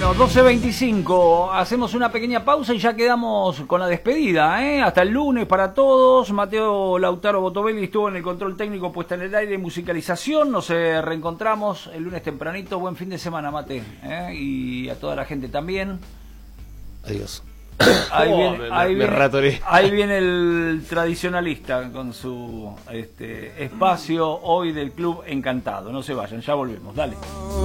Bueno, 12:25, hacemos una pequeña pausa y ya quedamos con la despedida, ¿eh? Hasta el lunes para todos. Mateo Lautaro Botovelli estuvo en el control técnico, puesta en el aire y musicalización. Nos reencontramos el lunes tempranito. Buen fin de semana, Mate, ¿eh? Y a toda la gente también. Adiós. Ahí viene el tradicionalista con su espacio hoy del Club Encantado. No se vayan, ya volvemos, dale.